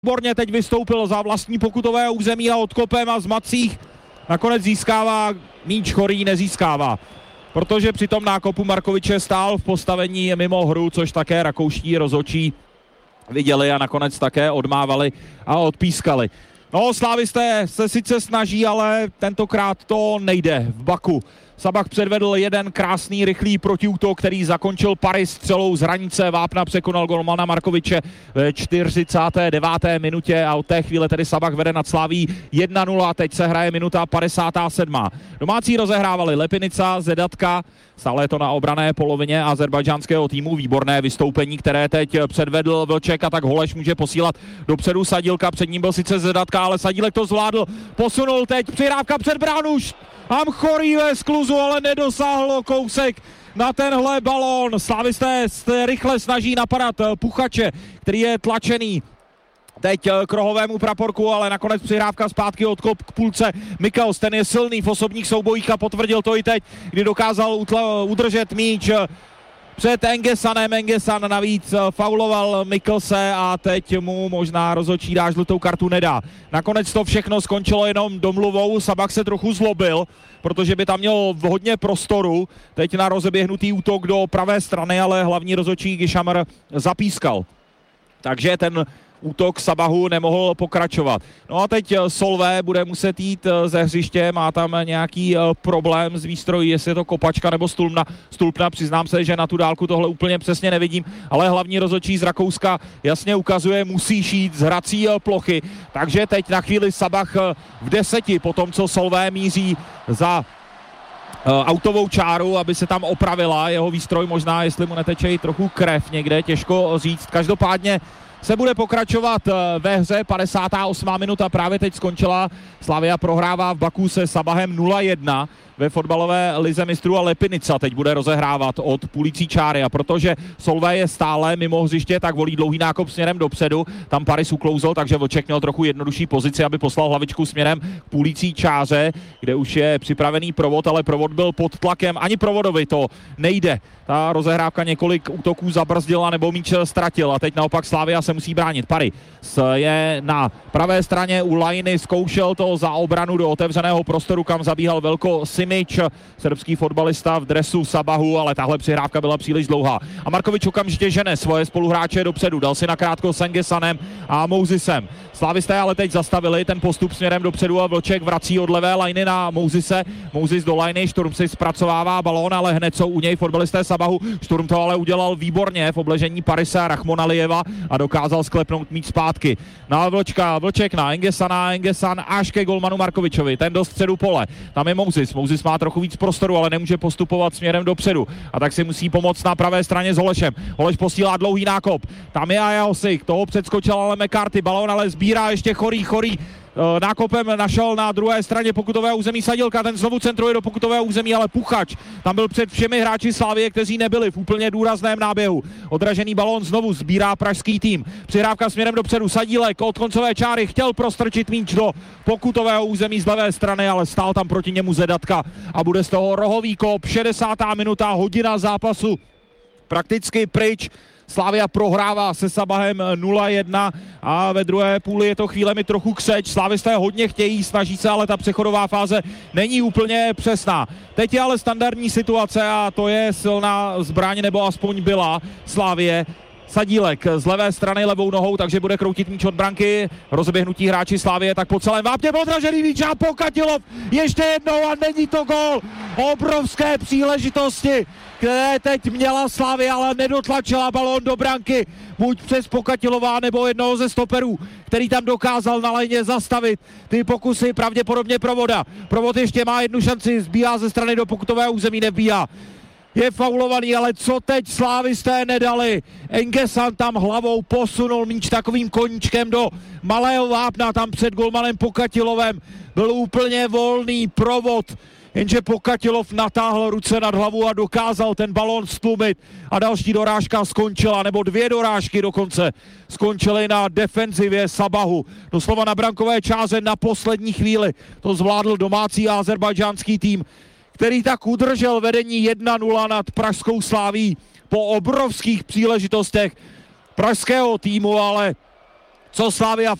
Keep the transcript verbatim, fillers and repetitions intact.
Výborně teď vystoupil za vlastní pokutové území a odkopem a zmacích nakonec získává míč, Chorý nezískává. Protože při tom nákopu Markoviče stál v postavení mimo hru, což také rakouští rozhodčí viděli a nakonec také odmávali a odpískali. No, slávisté se sice snaží, ale tentokrát to nejde v Baku. Sabah předvedl jeden krásný, rychlý protiútok, který zakončil pary střelou z hranice. Vápna překonal golmana Markoviče ve čtyřicáté deváté minutě a od té chvíle tedy Sabah vede nad Slaví jedna nula. Teď se hraje minuta padesátá sedmá Domácí rozehrávali Lepinica, Zedatka, stále je to na obrané polovině azerbajdžánského týmu. Výborné vystoupení, které teď předvedl Vlček a tak Holeš může posílat dopředu Sadílka. Před ním byl sice Zedatka, ale Sadílek to zvládl. Posunul teď, přihrávka před bránu. Tam Chorý ve skluzu, ale nedosáhlo kousek na tenhle balón. Slávisté rychle snaží napadat Puchače, který je tlačený teď k rohovému praporku, ale nakonec přihrávka zpátky odkop k půlce. Mikkels, ten je silný v osobních soubojích a potvrdil to i teď, kdy dokázal utla- udržet míč před Engesanem. Engesan navíc fauloval Mikkelse a teď mu možná rozhodčí dá žlutou kartu nedá. Nakonec to všechno skončilo jenom domluvou. Sabah se trochu zlobil, protože by tam měl hodně prostoru teď na rozeběhnutý útok do pravé strany, ale hlavní rozhodčí Gishamr zapískal. Takže ten útok Sabahu nemohl pokračovat. No a teď Solvé bude muset jít ze hřiště, má tam nějaký problém s výstrojí, jestli je to kopačka nebo stulpna. Stulpna, přiznám se, že na tu dálku tohle úplně přesně nevidím, ale hlavní rozhodčí z Rakouska jasně ukazuje, musí šít z hrací plochy. Takže teď na chvíli Sabah v deseti, po tom, co Solvé míří za autovou čáru, aby se tam opravila jeho výstroj, možná jestli mu neteče i trochu krev někde, těžko říct. Každopádně se bude pokračovat ve hře. padesátá osmá minuta právě teď skončila. Slavia prohrává v Baku se Sabahem nula jedna ve fotbalové lize mistrů a Lepinica teď bude rozehrávat od půlící čáry a protože Solvé je stále mimo hřiště, tak volí dlouhý nákop směrem dopředu. Tam Paris uklouzl, takže Vlček měl trochu jednodušší pozici, aby poslal hlavičku směrem k půlící čáře, kde už je připravený provod, ale provod byl pod tlakem. Ani provodovi to nejde. Ta rozehrávka několik útoků zabrzdila nebo míč ztratil a teď naopak Slavia se musí bránit. Paris je na pravé straně u lajny, zkoušel to za obranu do otevřeného prostoru, kam zabíhal Velko Simič, srbský fotbalista v dresu Sabahu, ale tahle přihrávka byla příliš dlouhá. A Markovič okamžitě žene svoje spoluhráče dopředu, dal si nakrátko s Engesanem a Mouzisem. Slávisté ale teď zastavili ten postup směrem dopředu a Vlček vrací od levé lajny na Mouzise. Mouzis do lajny, Šturm si zpracovává balón, ale hned jsou u něj fotbalisté Sabahu. Šturm to ale udělal výborně v obležení Parise a Rachmonalijeva a dokázal sklepnout míč zpátky. Na Vlčka, Vlček na Engesana, Engesan až ke golmanu Markovičovi, ten do středu pole. Tam je Mouzis, Mouzis má trochu víc prostoru, ale nemůže postupovat směrem dopředu. A tak si musí pomoct na pravé straně s Holešem. Holeš posílá dlouhý nákop. Tam je Ajahosik, toho předskočil ale McCarthy, balón ale sbírá ještě Chorý, Chorý. Nákopem našel na druhé straně pokutového území Sadílka, ten znovu centruje do pokutového území, ale Puchač tam byl před všemi hráči Slavie, kteří nebyli v úplně důrazném náběhu. Odražený balón znovu sbírá pražský tým. Přihrávka směrem dopředu, Sadílek od koncové čáry chtěl prostrčit míč do pokutového území z levé strany, ale stál tam proti němu Zedatka a bude z toho rohový kop. šedesátá minuta, hodina zápasu prakticky pryč. Slavia prohrává se Sabahem nula jedna a ve druhé půli je to chvílemi trochu křeč. Slavisté hodně chtějí, snaží se, ale ta přechodová fáze není úplně přesná. Teď je ale standardní situace a to je silná zbraň, nebo aspoň byla Slavie. Sadílek z levé strany levou nohou, takže bude kroutit míč od branky. Rozeběhnutí hráči Slavie, tak po celém vápně podražený míč a Pokatilov ještě jednou a není to gól. Obrovské příležitosti, které teď měla Slavie, ale nedotlačila balón do branky. Buď přes Pokatilová nebo jednoho ze stoperů, který tam dokázal na lajně zastavit ty pokusy, pravděpodobně Provoda. Provod ještě má jednu šanci, zbíhá ze strany do pokutového území, nebíhá. Je faulovaný, ale co teď slávisté nedali. Engesan tam hlavou posunul míč takovým koníčkem do malého vápna, tam před golmanem Pokatilovem. Byl úplně volný Provod, jenže Pokatilov natáhl ruce nad hlavu a dokázal ten balón stlumit a další dorážka skončila, nebo dvě dorážky dokonce skončily na defenzivě Sabahu. Doslova na brankové čáře na poslední chvíli to zvládl domácí azerbajdžánský tým, který tak udržel vedení jedna nula nad pražskou Slavií po obrovských příležitostech pražského týmu, ale co Slavia v